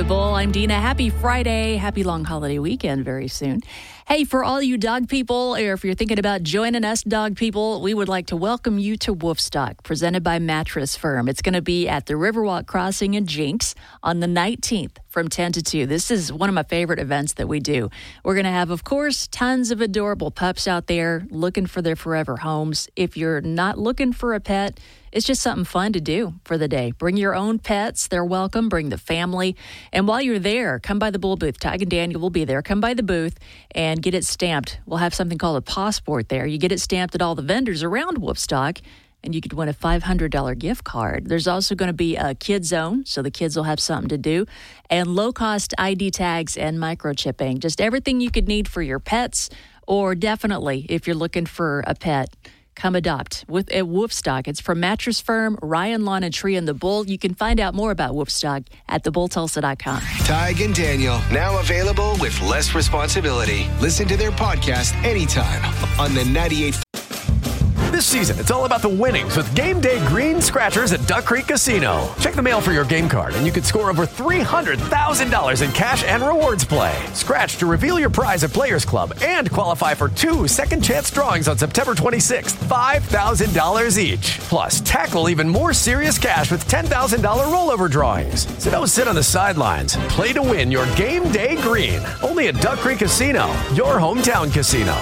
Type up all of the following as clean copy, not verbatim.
Bull. I'm Dina. Happy Friday. Happy long holiday weekend very soon. Hey, for all you dog people, or if you're thinking about joining us dog people, we would like to welcome you to Wolfstock, presented by Mattress Firm. It's going to be at the Riverwalk Crossing in Jinx on the 19th from 10 to 2. This is one of my favorite events that we do. We're going to have, of course, tons of adorable pups out there looking for their forever homes. If you're not looking for a pet, it's just something fun to do for the day. Bring your own pets. They're welcome. Bring the family. And while you're there, come by the Bull booth. Tig and Daniel will be there. Come by the booth and get it stamped. We'll have something called a passport there. You get it stamped at all the vendors around Wolfstock, and you could win a $500 gift card. There's also going to be a kid zone, so the kids will have something to do, and low-cost ID tags and microchipping. Just everything you could need for your pets, or definitely if you're looking for a pet, come adopt at Wolfstock. It's from Mattress Firm, Ryan Lawn and Tree, and the Bull. You can find out more about Wolfstock at thebulltulsa.com. Tig and Daniel, now available with less responsibility. Listen to their podcast anytime on the 98. This season, it's all about the winnings with Game Day Green Scratchers at Duck Creek Casino. Check the mail for your game card, and you could score over $300,000 in cash and rewards play. Scratch to reveal your prize at Players Club and qualify for 2 second-chance drawings on September 26th, $5,000 each. Plus, tackle even more serious cash with $10,000 rollover drawings. So don't sit on the sidelines. Play to win your Game Day Green. Only at Duck Creek Casino, your hometown casino.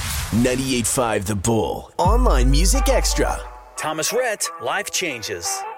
98.5 The Bull. Online Music Extra. Thomas Rhett, Life Changes.